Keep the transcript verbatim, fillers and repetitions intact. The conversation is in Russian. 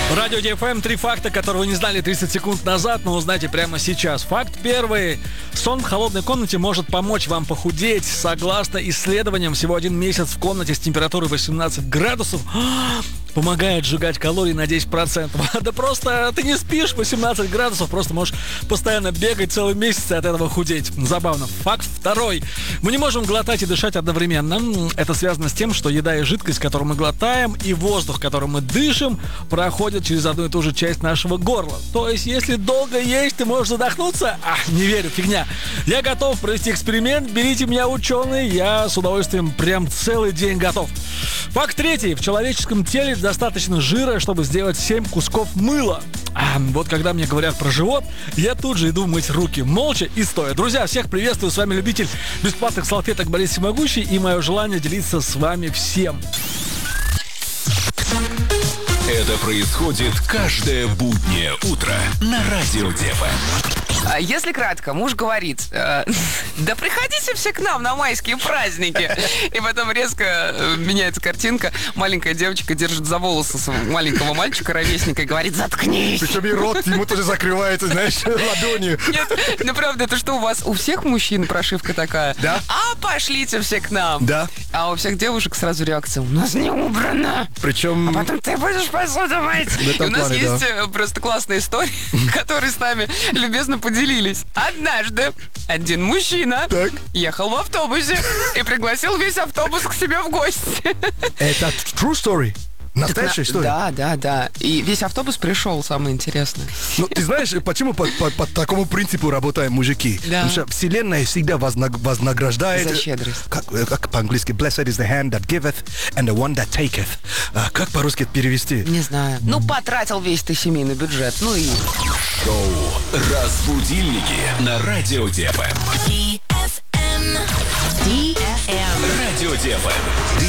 Радио ди эф эм. Три факта, которые вы не знали тридцать секунд назад, но узнаете прямо сейчас. Факт первый. Сон в холодной комнате может помочь вам похудеть. Согласно исследованиям, всего один месяц в комнате с температурой восемнадцать градусов помогает сжигать калории на десять процентов. Да просто ты не спишь восемнадцать градусов, просто можешь постоянно бегать целый месяц и от этого худеть. Забавно. Факт второй. Мы не можем глотать и дышать одновременно. Это связано с тем, что еда и жидкость, которую мы глотаем, и воздух, которым мы дышим, проходят через одну и ту же часть нашего горла. То есть, если долго есть, ты можешь задохнуться? А, не верю, фигня. Я готов провести эксперимент. Берите меня, ученые. Я с удовольствием прям целый день готов. Факт третий. В человеческом теле достаточно жира, чтобы сделать семь кусков мыла. А, вот когда мне говорят про живот, я тут же иду мыть руки, молча и стоя. Друзья, всех приветствую, с вами любитель бесплатных салфеток Борис Всемогущий, и мое желание делиться с вами всем. Это происходит каждое буднее утро на Радио ди эф эм. Если кратко, муж говорит: э, да приходите все к нам на майские праздники. И потом резко э, меняется картинка. Маленькая девочка держит за волосы маленького мальчика, ровесника, и говорит: заткнись. Причем и рот ему тоже закрывается, знаешь, ладонью. Нет, ну правда, это что, у вас у всех мужчин прошивка такая? Да. А пошлите все к нам. Да. А у всех девушек сразу реакция: у нас не убрано. Причем... А потом ты будешь посуду мыть. И у нас плане, есть да. просто классная история, которые с нами любезно поделились. Однажды один мужчина Так. ехал в автобусе и пригласил весь автобус к себе в гости. Это true story? Настоящая история? Да, да, да. И весь автобус пришел, самое интересное. Ну, ты знаешь, почему по, по, по такому принципу работаем мужики? Да. Потому что Вселенная всегда вознаг, вознаграждает... За щедрость. Как, как по-английски? Blessed is the hand that giveth and the one that taketh. А, как по-русски это перевести? Не знаю. Ну, потратил весь ты семейный бюджет. Ну и... Шоу «Разбудильники» на Радио ди эф эм. ди эф эм. ди эф эм. Радио ди эф эм.